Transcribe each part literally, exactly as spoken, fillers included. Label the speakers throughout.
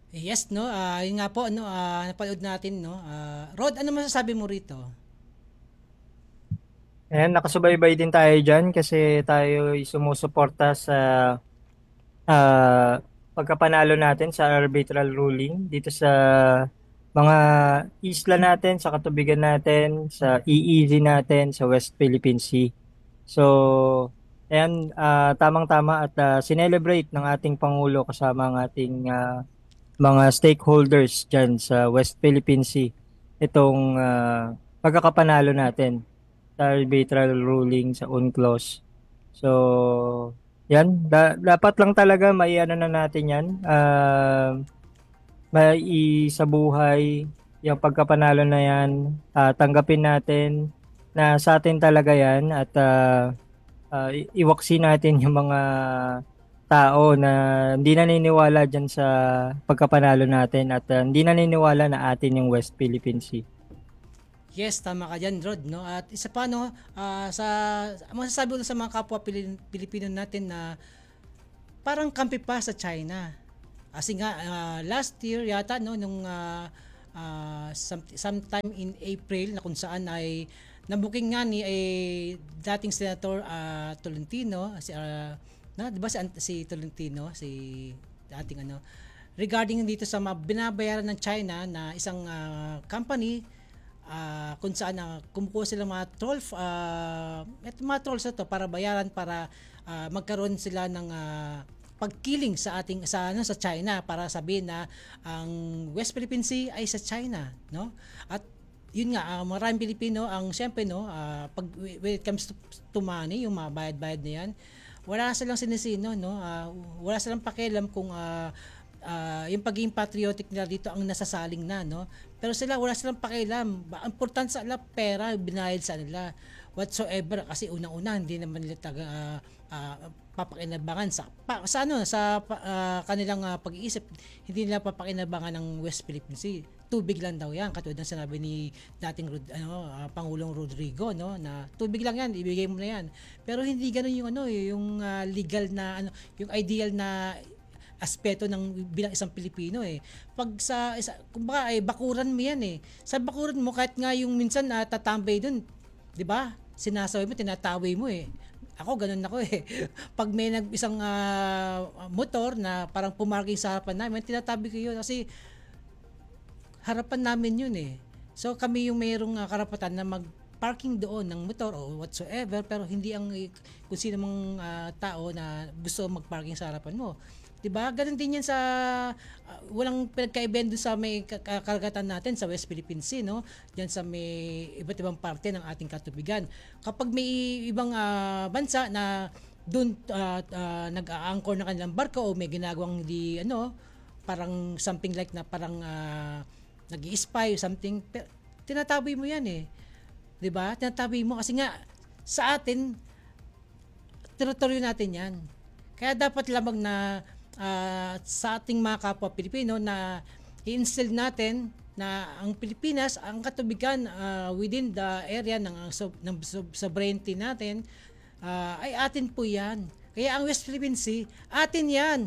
Speaker 1: Yes, no? Ah, yun nga po, no? Ah, napanood natin, no? Ah, Rod, ano masasabi mo rito?
Speaker 2: Ayan, nakasubaybay din tayo dyan kasi tayo ay sumusuporta sa ah, pagkapanalo natin sa arbitral ruling dito sa mga isla natin, sa katubigan natin, sa E E Z natin, sa West Philippine Sea. So, ayan, ah, tamang-tama at ah, sinelebrate ng ating Pangulo kasama ang ating ah, mga stakeholders dyan sa West Philippine Sea itong ah, pagkakapanalo natin sa arbitral ruling sa UNCLOS. So, yan. Da- dapat lang talaga may ano na natin yan. Uh, may sa buhay yung pagkapanalo na yan. Ah, tanggapin natin na sa atin talaga yan at ah, ah, i- iwaksi natin yung mga tao na hindi naniniwala dyan sa pagkapanalo natin at ah, hindi naniniwala na atin yung West Philippine Sea.
Speaker 1: Yes, tama ka dyan, Rod, no? At isa pa, no? Ah, sa, masasabi ko sa mga kapwa Pili- Pilipino natin na parang kampi pa sa China. Kasi nga, ah, last year yata, no? Nung ah, ah, some, sometime in April na kung saan ay nabuking nga ni ay dating Senator ah, Tolentino, si, ah, na, di ba si, si Tolentino, si dating ano, regarding dito sa mga binabayaran ng China na isang ah, company ah, kung saan uh, kumukuha sila mga troll uh, mga trolls na to para bayaran para ah, magkaroon sila ng ah, pagkiling sa ating sa ano sa China para sabihin na ang West Philippine Sea ay sa China, no? At yun nga, uh, maraming Pilipino ang siyempre, no, ah, pag when it comes to, to money, yung mga bayad-bayad na yan, wala silang sinisino, no? Ah, wala silang pakialam kung ah, ah, yung pagiging patriotic nila dito ang nasasaling na, no? Pero sila wala silang pakialam. Ba- Ang importante sa nila pera binayad sa nila whatsoever kasi unang-una hindi naman nila taga ah, ah, papakinabangan sa pa, sa ano sa pa- ah, kanilang ah, pag-iisip, hindi nila papakinabangan ng West Philippine Sea. Tubig lang daw yan, katulad ng sinabi ni dating Rod- ano ah, Pangulong Rodrigo, no, na tubig lang yan, ibigay mo na yan. Pero hindi ganoon yung ano eh, yung ah, legal na ano, yung ideal na aspeto ng bilang isang Pilipino eh. Pag sa isa, kumbaga ay bakuran mo yan eh. Sa bakuran mo kahit nga yung minsan na uh, tatambay dun, 'di ba? Sinasaway mo, tinataway mo eh. Ako ganun ako eh. Pag may nag isang ah, motor na parang pumarking sa harapan namin, tinatabi ko yun kasi harapan namin yun eh. So kami yung mayroong uh, karapatan na mag parking doon ng motor o whatsoever, pero hindi ang eh, kung sino mang ah, tao na gusto mag-parking sa harapan mo. 'Di ba? Ganun din 'yan sa ah, walang pinagkaiba doon sa may karagatan natin sa West Philippine Sea, no? Diyan sa may iba't ibang parte ng ating katubigan. Kapag may ibang ah, bansa na doon ah, ah, nag-a-anchor na kanilang barko o may ginagawang di ano, parang something like na parang ah, nag-i-spy or something, pero tinataboy mo 'yan eh. 'Di ba? Tinataboy mo kasi nga sa atin teritoryo natin 'yan. Kaya dapat lamang na ah, sa ating mga kapwa Pilipino na i-instill natin na ang Pilipinas, ang katubigan ah, within the area ng, ah, sob- ng sob- sovereignty natin ah, ay atin po 'yan. Kaya ang West Philippine Sea, atin 'yan.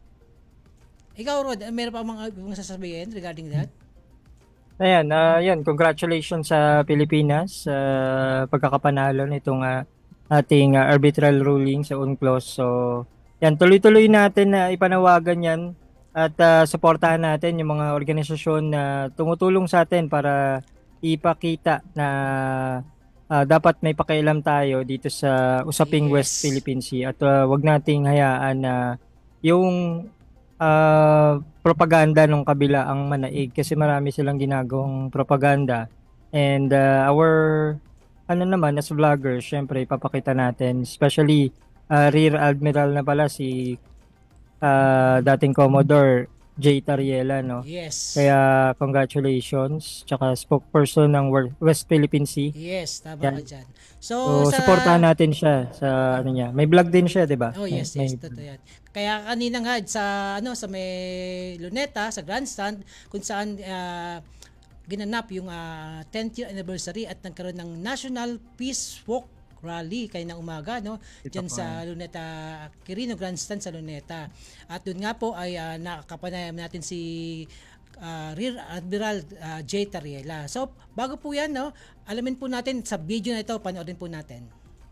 Speaker 1: Ikaw, Rod, meron pa mga ibang sasabihin regarding that?
Speaker 2: Ayan, ah yan, congratulations sa Pilipinas sa pagkakapanalo nitong ah, ating ah, arbitral ruling sa UNCLOS. So, yan, tuloy-tuloy natin na ipanawagan yan at ah, suportahan natin yung mga organisasyon na tumutulong sa atin para ipakita na ah, dapat may pakialam tayo dito sa usaping West
Speaker 1: Yes.
Speaker 2: Philippine Sea at ah, wag nating hayaan na yung ah, propaganda nung kabila ang manaig kasi marami silang ginagawang propaganda. And uh, our ano naman as vloggers, syempre ipapakita natin, especially uh, Rear Admiral na pala si ah, dating Commodore J. Tariela, no?
Speaker 1: Yes.
Speaker 2: Kaya congratulations, tsaka spokesperson ng Wor- West Philippine Sea.
Speaker 1: Yes, tama ka
Speaker 2: Yan.
Speaker 1: dyan. So,
Speaker 2: So,
Speaker 1: sa
Speaker 2: suportahan natin siya sa ano niya. May vlog din siya, 'di ba?
Speaker 1: Oh
Speaker 2: May,
Speaker 1: yes,
Speaker 2: may
Speaker 1: yes, totoo yan. Kaya kanina nga sa ano sa may Luneta, sa Grandstand kung saan ah, ginanap yung ah, tenth year anniversary at nagkaroon ng National Peace Walk Rally kaninang umaga, no? Diyan sa Luneta Quirino Grandstand sa Luneta. At doon nga po ay uh, nakakapanayam natin si uh, Rear Admiral uh, J. Tariela. So, bago po yan, no? Alamin po natin sa video na ito, panoorin po natin.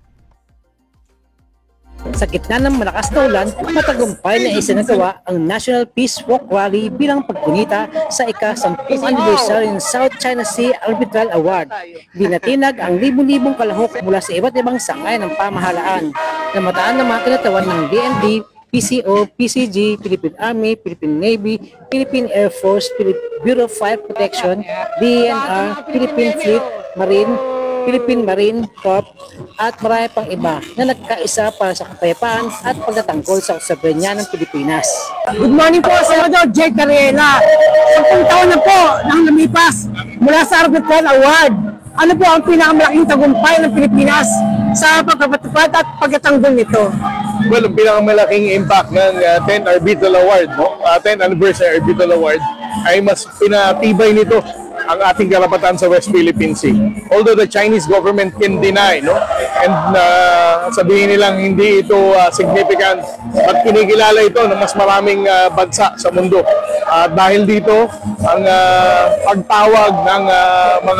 Speaker 1: Sa gitna ng malakas na ulan, matagumpay na isinagawa ang National Peace Walk Rally bilang paggunita sa ika-sampung anniversary ng South China Sea Arbitral Award. Binatinag ang libu-libong kalahok mula sa iba't ibang sangay ng pamahalaan na mataan ng mga kinatawan ng D N D, P C O, P C G, Philippine Army, Philippine Navy, Philippine Air Force, Philippine Bureau of Fire Protection, D N R, Philippine Fleet, Marine, Philippine Marine Corps at marami pang iba na nagkaisa para sa kapayapaan at pagtatanggol sa soberenya ng Pilipinas.
Speaker 3: Good morning po, Senador J. Carrera. Sampung taon na po nang lumipas mula sa Arbitral Award. Ano po ang pinakamalaking tagumpay ng Pilipinas sa pagpapatupad at pagtatanggol nito?
Speaker 4: Well, ang pinakamalaking impact ng uh, tenth Arbitral Award, no? uh, tenth Anniversary Arbitral Award, ay mas pinatibay nito ang ating karapatan sa West Philippine Sea. Although the Chinese government can deny, no? And uh, sabihin nilang hindi ito uh, significant, at kinikilala ito ng mas maraming uh, bansa sa mundo. At uh, dahil dito, ang uh, pagtawag ng uh, mga